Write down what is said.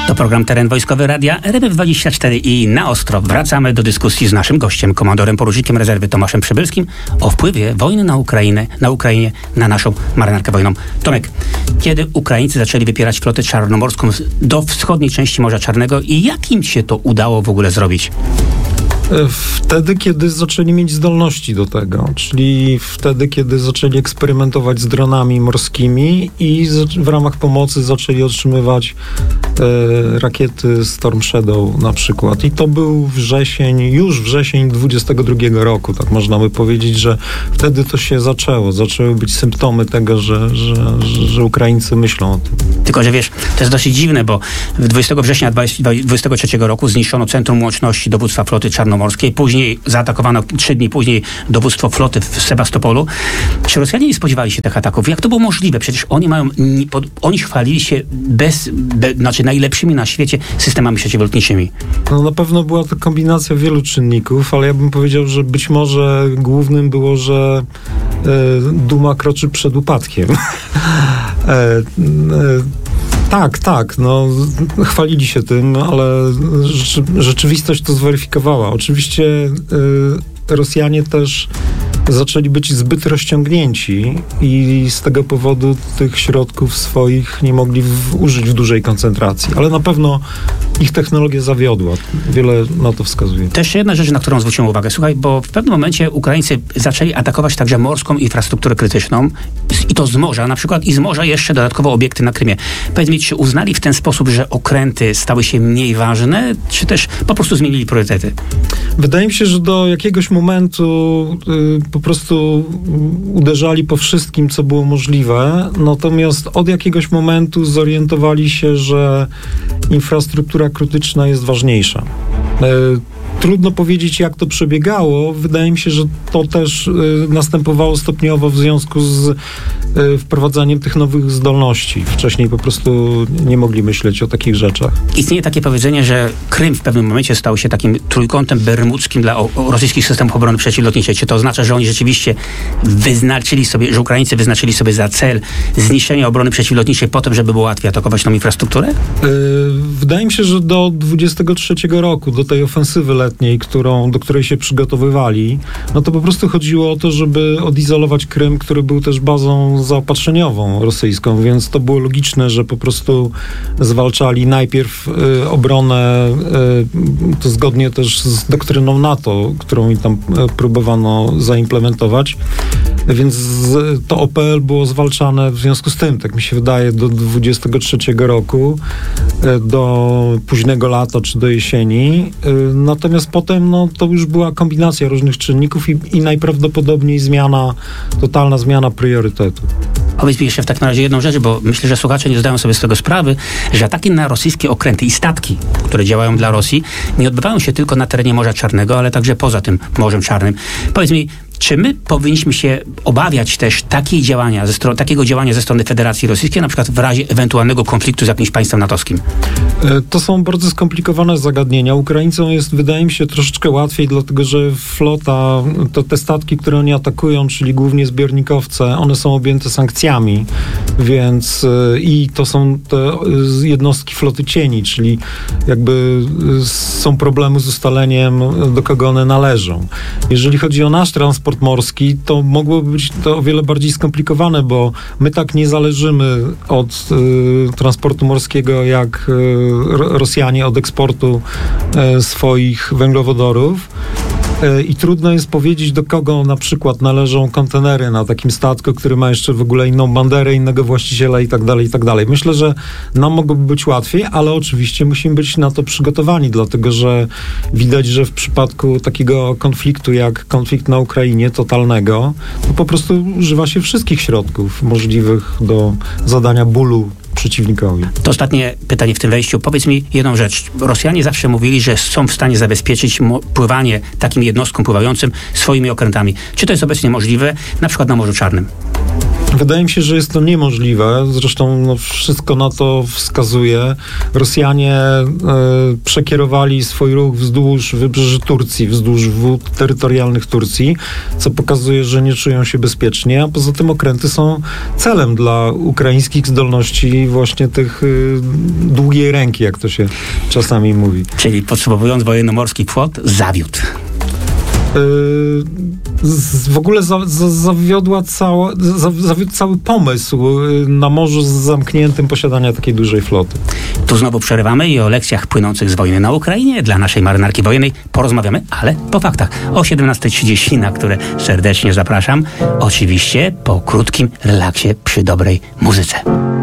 To program Teren Wojskowy Radia RMF24 i na ostro wracamy do dyskusji z naszym gościem, komandorem porucznikiem rezerwy Tomaszem Przybylskim o wpływie wojny na Ukrainie na naszą marynarkę wojenną. Tomek, kiedy Ukraińcy zaczęli wypierać flotę czarnomorską do wschodniej części Morza Czarnego i jak im się to udało w ogóle zrobić? Wtedy, kiedy zaczęli mieć zdolności do tego, czyli wtedy, kiedy zaczęli eksperymentować z dronami morskimi i w ramach pomocy zaczęli otrzymywać rakiety Storm Shadow na przykład. I to był już wrzesień 22 roku, tak można by powiedzieć, że wtedy to się zaczęło. Zaczęły być symptomy tego, że Ukraińcy myślą o tym. Tylko, że wiesz, to jest dosyć dziwne, bo 20 września 2023 roku zniszczono Centrum Łączności Dowództwa Floty Czarnomorskiej, później zaatakowano 3 dni później dowództwo floty w Sewastopolu. Czy Rosjanie nie spodziewali się tych ataków? Jak to było możliwe? Przecież oni chwalili się najlepszymi na świecie systemami przeciwlotniczymi. No na pewno była to kombinacja wielu czynników, ale ja bym powiedział, że być może głównym było, że duma kroczy przed upadkiem. Tak, no chwalili się tym, ale rzeczywistość to zweryfikowała. Oczywiście Rosjanie też zaczęli być zbyt rozciągnięci i z tego powodu tych środków swoich nie mogli użyć w dużej koncentracji. Ale na pewno ich technologia zawiodła. Wiele na to wskazuje. To jeszcze jedna rzecz, na którą zwróciłem uwagę. Słuchaj, bo w pewnym momencie Ukraińcy zaczęli atakować także morską infrastrukturę krytyczną i to z morza, na przykład i z morza jeszcze dodatkowo obiekty na Krymie. Powiedz mi, czy uznali w ten sposób, że okręty stały się mniej ważne, czy też po prostu zmienili priorytety? Wydaje mi się, że do jakiegoś momentu po prostu uderzali po wszystkim, co było możliwe, natomiast od jakiegoś momentu zorientowali się, że infrastruktura krytyczna jest ważniejsza. Trudno powiedzieć, jak to przebiegało. Wydaje mi się, że to też następowało stopniowo w związku z wprowadzaniem tych nowych zdolności. Wcześniej po prostu nie mogli myśleć o takich rzeczach. Istnieje takie powiedzenie, że Krym w pewnym momencie stał się takim trójkątem bermudzkim dla rosyjskich systemów obrony przeciwlotniczej. Czy to oznacza, że oni rzeczywiście że Ukraińcy wyznaczyli sobie za cel zniszczenie obrony przeciwlotniczej po tym, żeby było łatwiej atakować tą infrastrukturę? Wydaje mi się, że do 23 roku, do tej ofensywy letniej, do której się przygotowywali, no to po prostu chodziło o to, żeby odizolować Krym, który był też bazą zaopatrzeniową rosyjską, więc to było logiczne, że po prostu zwalczali najpierw obronę, to zgodnie też z doktryną NATO, którą tam próbowano zaimplementować, więc to OPL było zwalczane w związku z tym, tak mi się wydaje, do 23 roku, do późnego lata czy do jesieni. Natomiast potem to już była kombinacja różnych czynników i najprawdopodobniej totalna zmiana priorytetu. Powiedz mi jeszcze w takim razie jedną rzecz, bo myślę, że słuchacze nie zdają sobie z tego sprawy, że ataki na rosyjskie okręty i statki, które działają dla Rosji, nie odbywają się tylko na terenie Morza Czarnego, ale także poza tym Morzem Czarnym. Powiedz mi, czy my powinniśmy się obawiać też takiego działania ze strony Federacji Rosyjskiej, na przykład w razie ewentualnego konfliktu z jakimś państwem natowskim? To są bardzo skomplikowane zagadnienia. Ukraińcom jest, wydaje mi się, troszeczkę łatwiej, dlatego że flota, te statki, które oni atakują, czyli głównie zbiornikowce, one są objęte sankcjami, więc i to są te jednostki floty cieni, czyli jakby są problemy z ustaleniem, do kogo one należą. Jeżeli chodzi o nasz transport morski, to mogłoby być to o wiele bardziej skomplikowane, bo my tak nie zależymy od transportu morskiego jak Rosjanie od eksportu swoich węglowodorów. I trudno jest powiedzieć, do kogo na przykład należą kontenery na takim statku, który ma jeszcze w ogóle inną banderę, innego właściciela i tak dalej, i tak dalej. Myślę, że nam mogłoby być łatwiej, ale oczywiście musimy być na to przygotowani, dlatego że widać, że w przypadku takiego konfliktu jak konflikt na Ukrainie totalnego, to po prostu używa się wszystkich środków możliwych do zadania bólu przeciwnikowi. To ostatnie pytanie w tym wejściu. Powiedz mi jedną rzecz. Rosjanie zawsze mówili, że są w stanie zabezpieczyć pływanie takim jednostkom pływającym swoimi okrętami. Czy to jest obecnie możliwe, na przykład na Morzu Czarnym? Wydaje mi się, że jest to niemożliwe. Zresztą wszystko na to wskazuje. Rosjanie przekierowali swój ruch wzdłuż wybrzeży Turcji, wzdłuż wód terytorialnych Turcji, co pokazuje, że nie czują się bezpiecznie, a poza tym okręty są celem dla ukraińskich zdolności właśnie tych długiej ręki, jak to się czasami mówi. Czyli podsumowując, wojennomorski flot zawiódł. W ogóle zawiódł cały pomysł na morzu zamkniętym posiadania takiej dużej floty. Tu znowu przerywamy i o lekcjach płynących z wojny na Ukrainie dla naszej marynarki wojennej porozmawiamy, ale po faktach. O 17:30, na które serdecznie zapraszam. Oczywiście po krótkim relaksie przy dobrej muzyce.